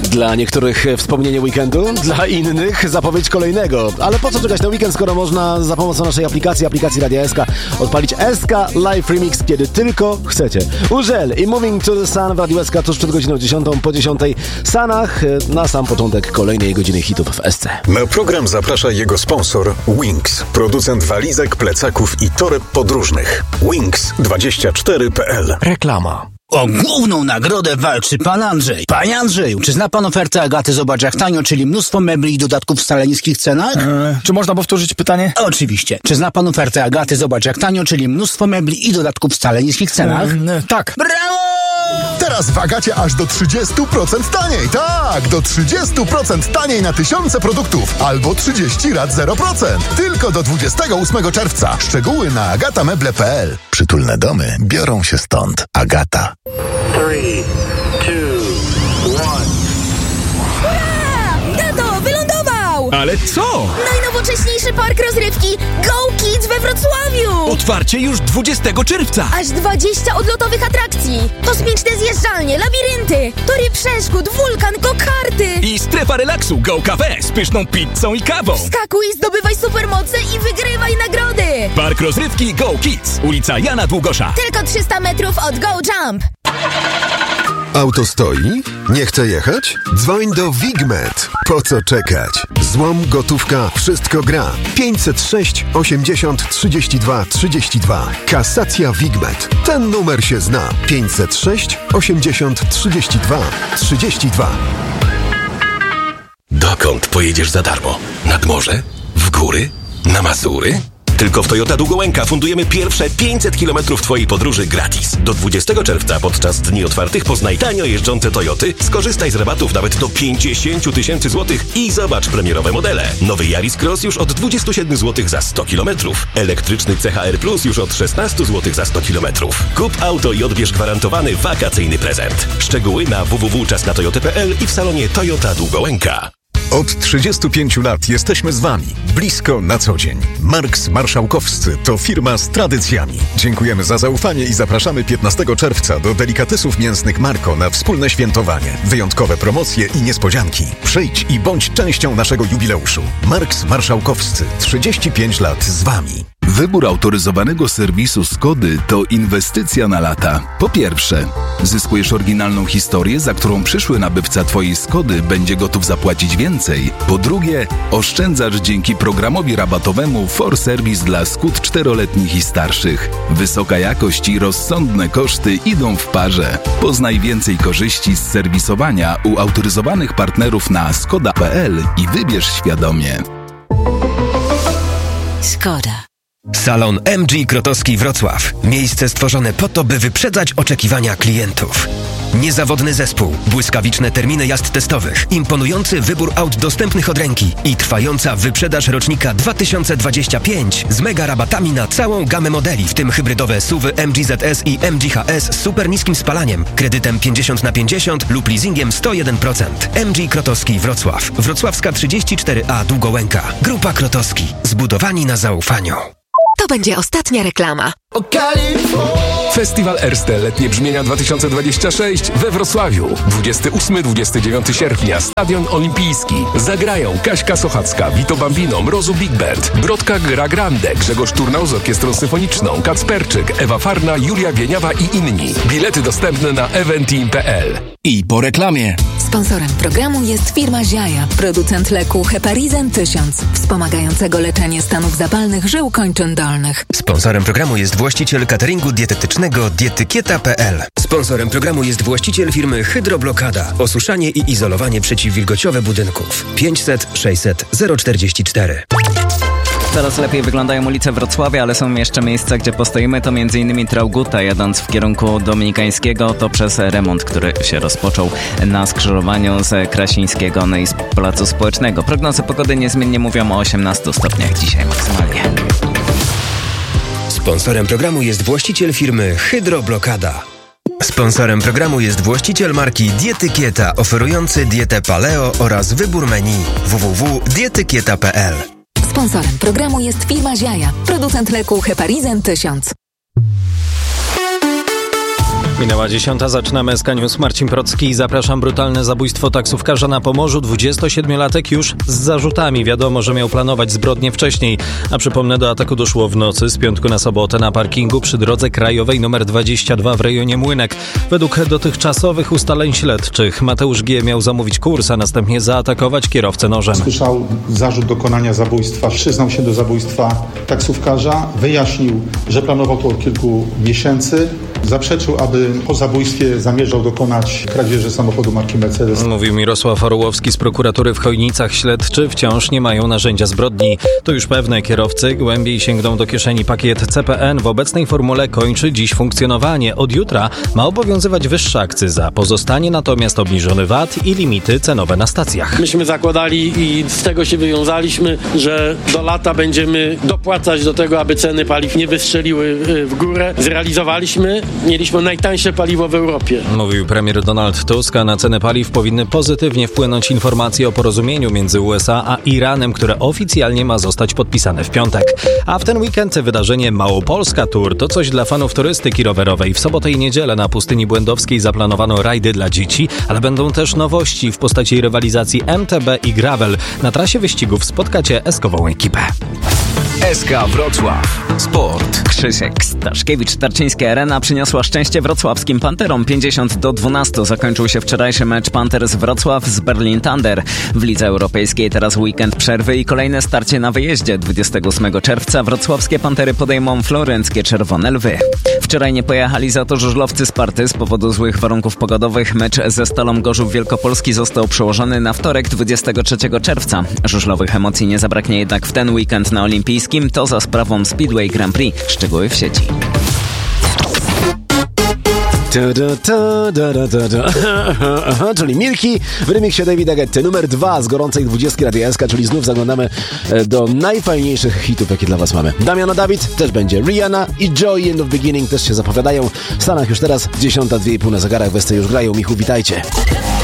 Dla niektórych wspomnienie weekendu, dla innych zapowiedź kolejnego. Ale po co czekać na weekend, skoro można za pomocą naszej aplikacji Radia SK odpalić SK Live Remix, kiedy tylko chcecie. Użel i Moving to the Sun w Radiu SK tuż przed godziną 10 po 10. Sanach na sam początek kolejnej godziny hitów w SC. Na program zaprasza jego sponsor Wings, producent walizek, plecaków i toreb podróżnych. Wings24.pl. Reklama. O główną nagrodę walczy pan Andrzej. Panie Andrzeju, czy zna pan ofertę Agaty Zobacz jak tanio, czyli mnóstwo mebli i dodatków w wcale niskich cenach? Czy można powtórzyć pytanie? Oczywiście. Czy zna pan ofertę Agaty Zobacz jak tanio, czyli mnóstwo mebli i dodatków w wcale niskich cenach? Tak. Brawo! Teraz w Agacie aż do 30% taniej. Tak, do 30% taniej na tysiące produktów. Albo 30 rat 0%. Tylko do 28 czerwca. Szczegóły na agatameble.pl. Przytulne domy biorą się stąd. Agata. 3, 2, 1. Tato, wylądował! Ale co? Najnowocześniejszy park rozrywki Go Kids we Wrocławiu! Otwarcie już 20 czerwca! Aż 20 odlotowych atrakcji! Kosmiczne zjeżdżalnie, labirynty, tory przeszkód, wulkan, go-karty! I strefa relaksu Go Cafe z pyszną pizzą i kawą! Skakuj, zdobywaj supermoce i wygrywaj nagrody! Park rozrywki Go Kids, ulica Jana Długosza. Tylko 300 metrów od Go Jump! Auto stoi? Nie chce jechać? Dzwoń do Wigmet. Po co czekać? Złom, gotówka, wszystko gra. 506 80 32 32. Kasacja Wigmet. Ten numer się zna. 506 80 32 32. Dokąd pojedziesz za darmo? Nad morze? W góry? Na Mazury? Tylko w Toyota Długołęka fundujemy pierwsze 500 km Twojej podróży gratis. Do 20 czerwca podczas dni otwartych poznaj tanio jeżdżące Toyoty, skorzystaj z rabatów nawet do 50 000 złotych i zobacz premierowe modele. Nowy Yaris Cross już od 27 zł za 100 km. Elektryczny CHR Plus już od 16 zł za 100 km. Kup auto i odbierz gwarantowany wakacyjny prezent. Szczegóły na www.czasnatoyoty.pl i w salonie Toyota Długołęka. Od 35 lat jesteśmy z Wami, blisko na co dzień. Marks Marszałkowscy to firma z tradycjami. Dziękujemy za zaufanie i zapraszamy 15 czerwca do delikatesów mięsnych Marko na wspólne świętowanie. Wyjątkowe promocje i niespodzianki. Przyjdź i bądź częścią naszego jubileuszu. Marks Marszałkowscy, 35 lat z Wami. Wybór autoryzowanego serwisu Skody to inwestycja na lata. Po pierwsze, zyskujesz oryginalną historię, za którą przyszły nabywca Twojej Skody będzie gotów zapłacić więcej. Po drugie, oszczędzasz dzięki programowi rabatowemu For Service dla Skód 4-letnich i starszych. Wysoka jakość i rozsądne koszty idą w parze. Poznaj więcej korzyści z serwisowania u autoryzowanych partnerów na skoda.pl i wybierz świadomie. Skoda. Salon MG Krotowski Wrocław. Miejsce stworzone po to, by wyprzedzać oczekiwania klientów. Niezawodny zespół, błyskawiczne terminy jazd testowych, imponujący wybór aut dostępnych od ręki i trwająca wyprzedaż rocznika 2025 z mega rabatami na całą gamę modeli, w tym hybrydowe SUV-y MG ZS i MG HS z super niskim spalaniem, kredytem 50/50 lub leasingiem 101%. MG Krotowski Wrocław. Wrocławska 34A Długołęka. Grupa Krotowski. Zbudowani na zaufaniu. To będzie ostatnia reklama. Festiwal Erste Letnie Brzmienia 2026 we Wrocławiu. 28-29 sierpnia. Stadion Olimpijski. Zagrają Kaśka Sochacka, Vito Bambino, Mrozu Big Band, Brodka Gra Grande, Grzegorz Turnał z Orkiestrą Symfoniczną, Kacperczyk, Ewa Farna, Julia Wieniawa i inni. Bilety dostępne na eventeam.pl. I po reklamie. Sponsorem programu jest firma Ziaja, producent leku Heparizan 1000, wspomagającego leczenie stanów zapalnych żył kończyn dolnych. Sponsorem programu jest właściciel cateringu dietetycznego Dietykieta.pl. Sponsorem programu jest właściciel firmy Hydroblokada. Osuszanie i izolowanie przeciwwilgociowe budynków. 500 600 044. Coraz lepiej wyglądają ulice Wrocławia, ale są jeszcze miejsca, gdzie postoimy. To m.in. Trauguta, jadąc w kierunku Dominikańskiego, to przez remont, który się rozpoczął na skrzyżowaniu z Krasińskiego i z Placu Społecznego. Prognozy pogody niezmiennie mówią o 18 stopniach dzisiaj maksymalnie. Sponsorem programu jest właściciel firmy Hydroblokada. Sponsorem programu jest właściciel marki Dietykieta, oferujący dietę paleo oraz wybór menu www.dietykieta.pl. Sponsorem programu jest firma Ziaja, producent leku Heparizan 1000. Minęła 10, zaczynamy SK News. Marcin Procki. Zapraszam. Brutalne zabójstwo taksówkarza na Pomorzu. 27-latek już z zarzutami. Wiadomo, że miał planować zbrodnię wcześniej. A przypomnę, do ataku doszło w nocy z piątku na sobotę na parkingu przy drodze krajowej nr 22 w rejonie Młynek. Według dotychczasowych ustaleń śledczych Mateusz G. miał zamówić kurs, a następnie zaatakować kierowcę nożem. Słyszał zarzut dokonania zabójstwa. Przyznał się do zabójstwa taksówkarza. Wyjaśnił, że planował to od kilku miesięcy. Zaprzeczył, aby po zabójstwie zamierzał dokonać kradzieży samochodu marki Mercedes. Mówił Mirosław Orłowski z prokuratury w Chojnicach. Śledczy wciąż nie mają narzędzia zbrodni. To już pewne, kierowcy głębiej sięgną do kieszeni. Pakiet CPN w obecnej formule kończy dziś funkcjonowanie. Od jutra ma obowiązywać wyższa akcyza. Pozostanie natomiast obniżony VAT i limity cenowe na stacjach. Myśmy zakładali i z tego się wywiązaliśmy, że do lata będziemy dopłacać do tego, aby ceny paliw nie wystrzeliły w górę. Zrealizowaliśmy. Mieliśmy najtańsze paliwo w Europie. Mówił premier Donald Tusk, a na ceny paliw powinny pozytywnie wpłynąć informacje o porozumieniu między USA a Iranem, które oficjalnie ma zostać podpisane w piątek. A w ten weekend wydarzenie Małopolska Tour to coś dla fanów turystyki rowerowej. W sobotę i niedzielę na Pustyni Błędowskiej zaplanowano rajdy dla dzieci, ale będą też nowości w postaci rywalizacji MTB i gravel. Na trasie wyścigów spotkacie eskową ekipę. SK Wrocław. Sport. Krzysiek Staszkiewicz-Tarczyńska Arena przyniosła szczęście wrocławskim Panterom. 50-12 zakończył się wczorajszy mecz Panthers Wrocław z Berlin Thunder. W Lidze Europejskiej teraz weekend przerwy i kolejne starcie na wyjeździe. 28 czerwca wrocławskie Pantery podejmą florenckie Czerwone Lwy. Wczoraj nie pojechali za to żużlowcy Sparty z powodu złych warunków pogodowych. Mecz ze Stalą Gorzów Wielkopolski został przełożony na wtorek 23 czerwca. Żużlowych emocji nie zabraknie jednak w ten weekend na Olimpijskim. To za sprawą Speedway Grand Prix. Szczegóły w sieci. Czyli Milki w remiksie Davida Guetty. Numer 2 z gorącej 20 Radia SK, czyli znów zaglądamy do najfajniejszych hitów, jakie dla was mamy. Damiano David też będzie. Rihanna i Joy in the Beginning też się zapowiadają. W Stanach już teraz 10:02,5 na zegarach. Westy już grają. Michu, witajcie.